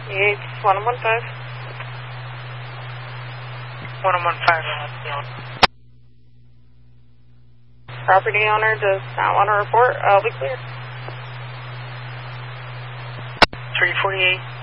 EH 1015. 1015. Property owner does not want to report. I'll be clear. 348.